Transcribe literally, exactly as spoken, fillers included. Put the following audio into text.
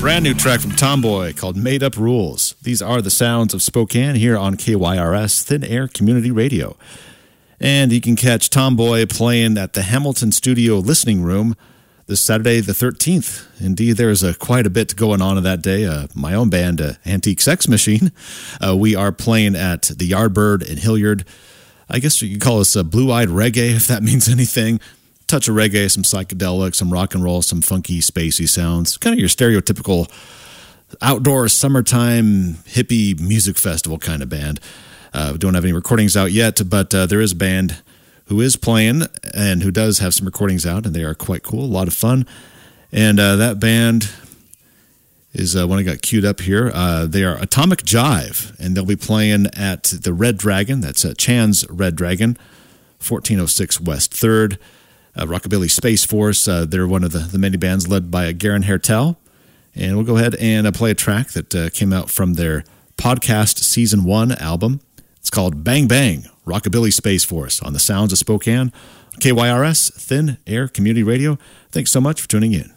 Brand new track from Tomboy called Made Up Rules. These are the sounds of Spokane here on K Y R S Thin Air Community Radio. And you can catch Tomboy playing at the Hamilton Studio Listening Room this Saturday the thirteenth. Indeed, there's a, quite a bit going on that day. Uh, my own band, uh, Antique Sex Machine, uh, we are playing at the Yardbird in Hilliard. I guess you could call us a blue-eyed reggae, if that means anything. Touch of reggae, some psychedelic, some rock and roll, some funky, spacey sounds. Kind of your stereotypical outdoor summertime hippie music festival kind of band. Uh, we don't have any recordings out yet, but uh, there is a band who is playing and who does have some recordings out, and they are quite cool, a lot of fun. And uh, that band is uh, one I got queued up here. Uh, they are Atomic Jive, and they'll be playing at the Red Dragon. That's uh, Chan's Red Dragon, fourteen oh six West third. Uh, Rockabilly Space Force, uh, they're one of the, the many bands led by uh, Garen Hertel. And we'll go ahead and uh, play a track that uh, came out from their Podcast Season one album. It's called Bang Bang, Rockabilly Space Force on the Sounds of Spokane, K Y R S, Thin Air Community Radio. Thanks so much for tuning in.